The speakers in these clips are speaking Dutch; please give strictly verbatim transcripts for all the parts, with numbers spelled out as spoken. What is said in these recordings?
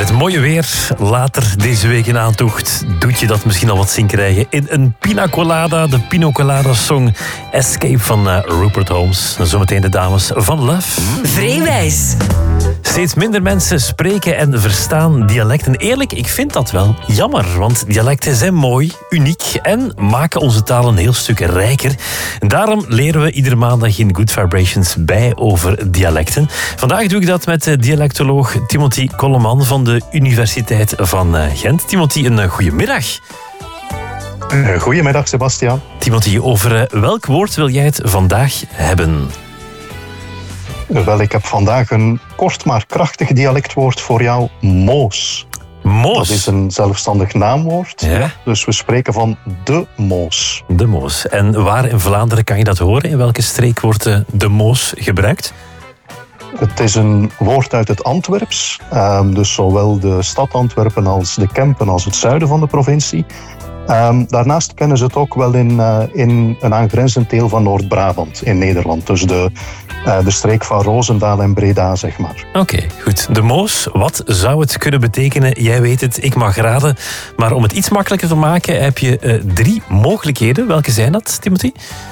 Het mooie weer, later deze week in aantocht, doet je dat misschien al wat zin krijgen in een pina colada, de Pina Colada song Escape van uh, Rupert Holmes. En zometeen de dames van Love. Vreewijs. Steeds minder mensen spreken en verstaan dialecten. Eerlijk, ik vind dat wel jammer, want dialecten zijn mooi, uniek en maken onze taal een heel stuk rijker. En daarom leren we iedere maandag in Good Vibrations bij over dialecten. Vandaag doe ik dat met dialectoloog Timothy Kolleman van de Universiteit van Gent. Timothy, een goedemiddag. Goedemiddag, Sebastiaan. Timothy, over welk woord wil jij het vandaag hebben? Wel, ik heb vandaag een kort maar krachtig dialectwoord voor jou. Moos. Moos? Dat is een zelfstandig naamwoord. Ja? Dus we spreken van de moos. De moos. En waar in Vlaanderen kan je dat horen? In welke streek wordt de moos gebruikt? Het is een woord uit het Antwerps. Um, dus zowel de stad Antwerpen als de Kempen als het zuiden van de provincie. Um, daarnaast kennen ze het ook wel in, uh, in een aangrenzend deel van Noord-Brabant in Nederland. Dus de, uh, de streek van Roosendaal en Breda, zeg maar. Oké, okay, goed. De moos, wat zou het kunnen betekenen? Jij weet het, ik mag raden. Maar om het iets makkelijker te maken heb je uh, drie mogelijkheden. Welke zijn dat, Timothy?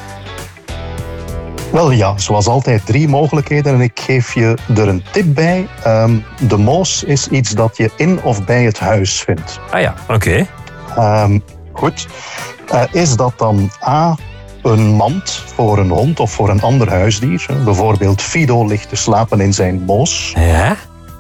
Wel ja, zoals altijd drie mogelijkheden en ik geef je er een tip bij. Um, de moos is iets dat je in of bij het huis vindt. Ah ja, oké. Okay. Um, goed. Uh, is dat dan A, een mand voor een hond of voor een ander huisdier? Bijvoorbeeld Fido ligt te slapen in zijn moos. Ja?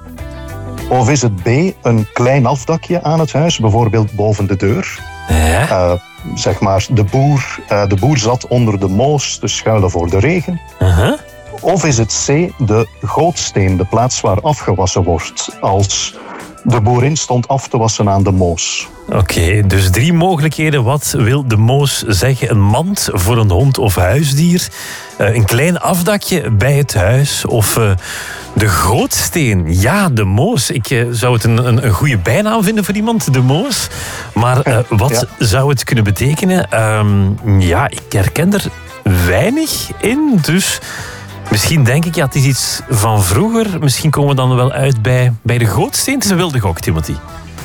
Of is het B, een klein afdakje aan het huis, bijvoorbeeld boven de deur? Ja? Uh, zeg maar, de boer, uh, de boer zat onder de moos te schuilen voor de regen. Uh-huh. Of is het C, de gootsteen, de plaats waar afgewassen wordt, als de boerin stond af te wassen aan de moos. Oké, okay, dus drie mogelijkheden. Wat wil de moos zeggen? Een mand voor een hond of huisdier? Uh, een klein afdakje bij het huis? Of uh, de gootsteen? Ja, de moos. Ik uh, zou het een, een, een goede bijnaam vinden voor iemand, de moos. Maar uh, wat ja. zou het kunnen betekenen? Um, ja, ik herken er weinig in, dus... Misschien denk ik, ja, het is iets van vroeger. Misschien komen we dan wel uit bij, bij de gootsteen. Het is een wilde gok, Timothy.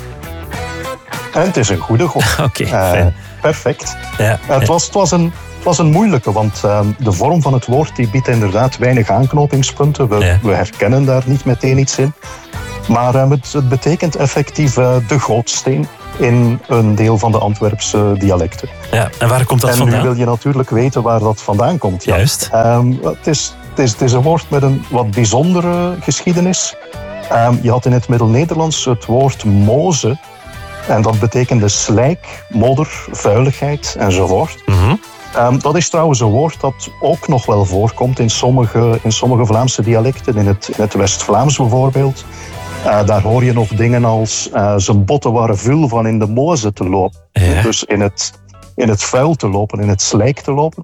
En het is een goede gok. Oké, okay, uh, perfect. Ja, uh, het, was, het, was een, het was een moeilijke, want uh, de vorm van het woord die biedt inderdaad weinig aanknopingspunten. We, ja. we herkennen daar niet meteen iets in. Maar uh, het, het betekent effectief uh, de gootsteen in een deel van de Antwerpse dialecten. Ja, en waar komt dat en vandaan? En nu wil je natuurlijk weten waar dat vandaan komt. Ja. Juist. Um, het, is, het, is, het is een woord met een wat bijzondere geschiedenis. Um, je had in het Middel-Nederlands het woord moze. En dat betekende slijk, modder, vuiligheid enzovoort. Mm-hmm. Um, dat is trouwens een woord dat ook nog wel voorkomt in sommige, in sommige Vlaamse dialecten. In het, in het West-Vlaams bijvoorbeeld. Uh, daar hoor je nog dingen als uh, zijn botten waren vuil van in de moze te lopen. Ja. Dus in het, in het vuil te lopen, in het slijk te lopen.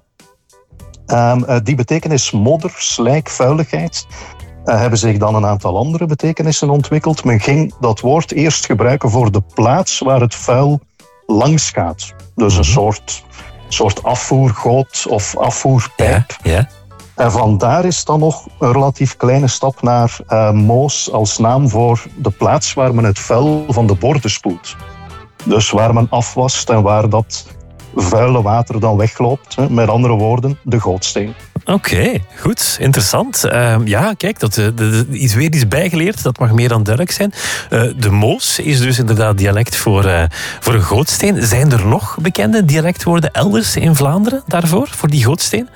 Um, uh, die betekenis modder, slijk, vuiligheid uh, hebben zich dan een aantal andere betekenissen ontwikkeld. Men ging dat woord eerst gebruiken voor de plaats waar het vuil langs gaat. Dus een soort, soort afvoergoot of afvoerpijp. Ja, ja. En vandaar is dan nog een relatief kleine stap naar uh, moos als naam voor de plaats waar men het vuil van de borden spoelt. Dus waar men afwast en waar dat vuile water dan wegloopt. Hè. Met andere woorden, de gootsteen. Oké, okay, goed. Interessant. Uh, ja, kijk, dat, uh, de, de, iets weer iets bijgeleerd. Dat mag meer dan duidelijk zijn. Uh, de moos is dus inderdaad dialect voor, uh, voor een gootsteen. Zijn er nog bekende dialectwoorden elders in Vlaanderen daarvoor, voor die gootsteen?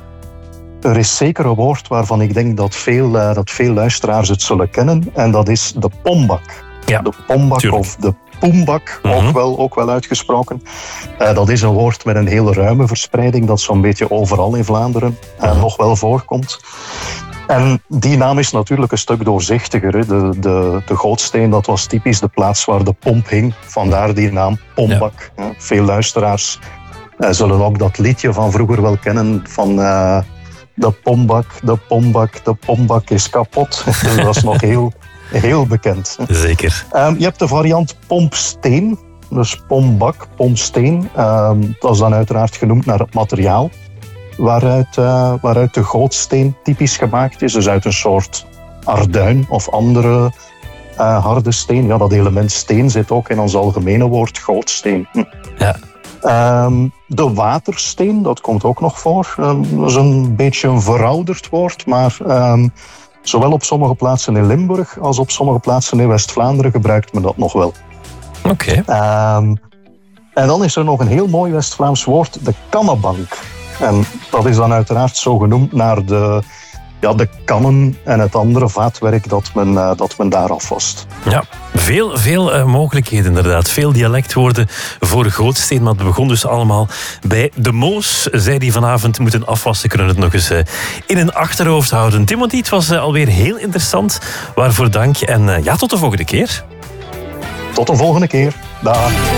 Er is zeker een woord waarvan ik denk dat veel, uh, dat veel luisteraars het zullen kennen. En dat is de pombak. Ja, de pombak tuurlijk. Of de poembak, mm-hmm. ook, wel, ook wel uitgesproken. Uh, dat is een woord met een hele ruime verspreiding dat zo'n beetje overal in Vlaanderen uh, mm-hmm. nog wel voorkomt. En die naam is natuurlijk een stuk doorzichtiger. Hè. De, de, de gootsteen, dat was typisch de plaats waar de pomp hing. Vandaar die naam pombak. Ja. Ja, veel luisteraars uh, zullen ook dat liedje van vroeger wel kennen van... Uh, De pombak, de pombak, de pombak is kapot. Dat is nog heel, heel bekend. Zeker. Um, je hebt de variant pompsteen. Dus pombak, pompsteen. Um, dat is dan uiteraard genoemd naar het materiaal. Waaruit, uh, waaruit de gootsteen typisch gemaakt is. Dus uit een soort arduin of andere uh, harde steen. Ja, dat element steen zit ook in ons algemene woord goudsteen. Hm. Ja. Um, de watersteen, dat komt ook nog voor. Um, dat is een beetje een verouderd woord, maar um, zowel op sommige plaatsen in Limburg als op sommige plaatsen in West-Vlaanderen gebruikt men dat nog wel. Oké. Okay. Um, en dan is er nog een heel mooi West-Vlaams woord, de kannenbank. En dat is dan uiteraard zo genoemd naar de, ja, de kannen en het andere vaatwerk dat men, uh, dat men daar afwast. Ja, veel, veel uh, mogelijkheden inderdaad. Veel dialectwoorden voor gootsteen. Maar het begon dus allemaal bij de Moos. Zij die vanavond moeten afwassen, kunnen het nog eens uh, in hun achterhoofd houden. Timothy, het was uh, alweer heel interessant. Waarvoor dank. En uh, ja, tot de volgende keer. Tot de volgende keer. Dag.